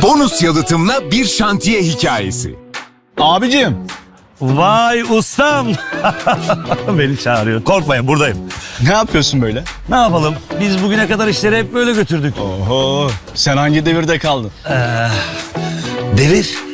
Bonus yalıtımla bir şantiye hikayesi. Abicim. Vay ustam. Beni çağırıyor. Korkmayın, buradayım. Ne yapıyorsun böyle? Ne yapalım? Biz bugüne kadar işleri hep böyle götürdük. Oho, sen hangi devirde kaldın? Devir.